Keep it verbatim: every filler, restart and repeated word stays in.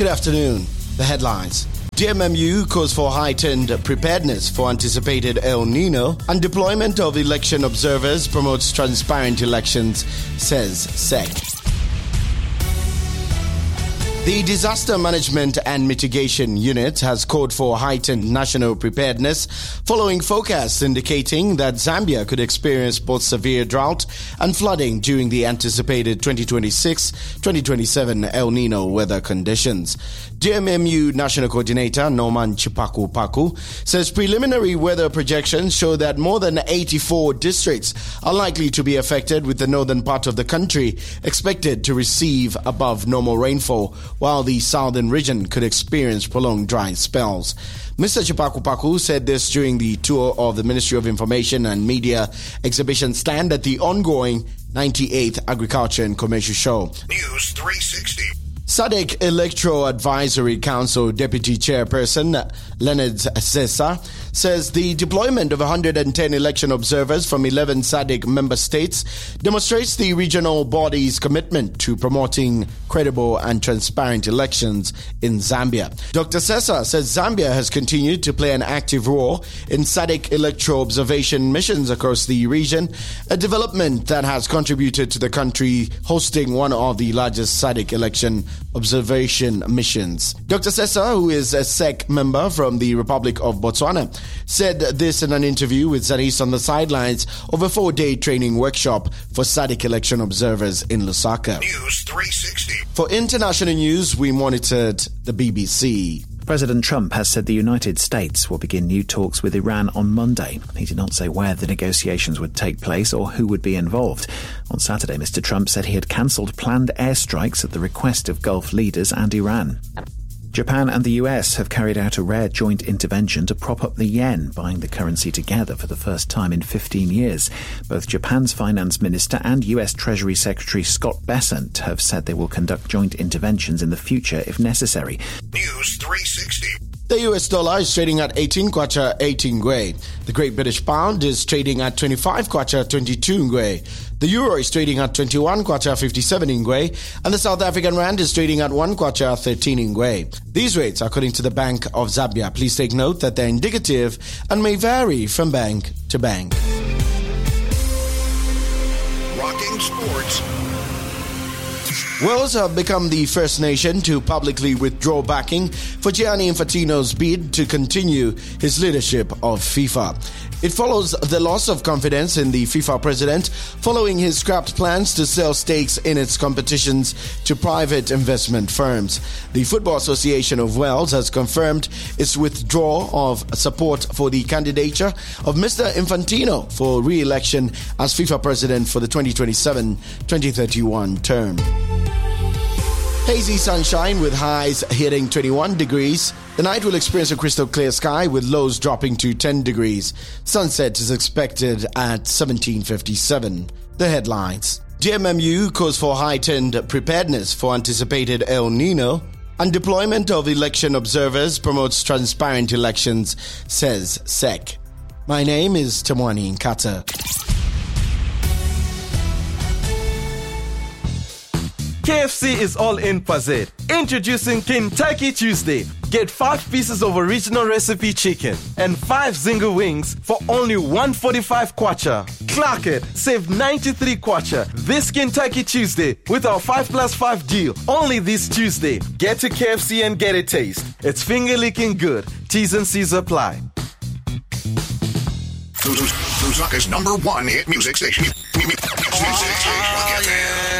Good afternoon. The headlines. D M M U calls for heightened preparedness for anticipated El Nino, and deployment of election observers promotes transparent elections, says S E C. The Disaster Management and Mitigation Unit has called for heightened national preparedness following forecasts indicating that Zambia could experience both severe drought and flooding during the anticipated twenty twenty-six twenty twenty-seven El Nino weather conditions. D M M U National Coordinator Norman Chipaku Paku says preliminary weather projections show that more than eighty-four districts are likely to be affected, with the northern part of the country expected to receive above normal rainfall, while the southern region could experience prolonged dry spells. Mister Chipaku Paku said this during the tour of the Ministry of Information and Media exhibition stand at the ongoing ninety-eighth Agriculture and Commercial Show. News three sixty. S A D C Electoral Advisory Council Deputy Chairperson Leonard Sessa says the deployment of one hundred ten election observers from eleven S A D C member states demonstrates the regional body's commitment to promoting credible and transparent elections in Zambia. Doctor Sessa says Zambia has continued to play an active role in S A D C electoral observation missions across the region, a development that has contributed to the country hosting one of the largest S A D C election observation missions. Doctor Sessa, who is a S E C member from the Republic of Botswana, said this in an interview with Zanis on the sidelines of a four-day training workshop for S A D C election observers in Lusaka. News three sixty. For international news, we monitored the B B C. President Trump has said the United States will begin new talks with Iran on Monday. He did not say where the negotiations would take place or who would be involved. On Saturday, Mister Trump said he had cancelled planned airstrikes at the request of Gulf leaders and Iran. Japan and the U S have carried out a rare joint intervention to prop up the yen, buying the currency together for the first time in fifteen years. Both Japan's finance minister and U S Treasury Secretary Scott Bessent have said they will conduct joint interventions in the future if necessary. News three sixty. The U S dollar is trading at eighteen kwacha eighteen ngwe. The Great British Pound is trading at twenty-five kwacha twenty-two ngwe. The Euro is trading at twenty-one kwacha fifty-seven ngwe, and the South African Rand is trading at one kwacha thirteen ngwe. These rates are according to the Bank of Zambia. Please take note that they're indicative and may vary from bank to bank. Rocking sports. Wales have become the first nation to publicly withdraw backing for Gianni Infantino's bid to continue his leadership of FIFA. It follows the loss of confidence in the FIFA president following his scrapped plans to sell stakes in its competitions to private investment firms. The Football Association of Wales has confirmed its withdrawal of support for the candidature of Mister Infantino for re-election as FIFA president for the twenty twenty-seven twenty thirty-one term. Hazy sunshine with highs hitting twenty-one degrees. The night will experience a crystal clear sky with lows dropping to ten degrees. Sunset is expected at seventeen fifty-seven. The headlines. D M M U calls for heightened preparedness for anticipated El Nino, and deployment of election observers promotes transparent elections, says S E C. My name is Tamwani Nkata. K F C is all in Pazet. Introducing Kentucky Tuesday. Get five pieces of original recipe chicken and five zinger wings for only one forty-five kwacha. Clock it. Save ninety-three kwacha this Kentucky Tuesday with our five plus five deal. Only this Tuesday. Get to K F C and get a taste. It's finger-licking good. T's and C's apply. Lusaka's number one hit music station. Music station.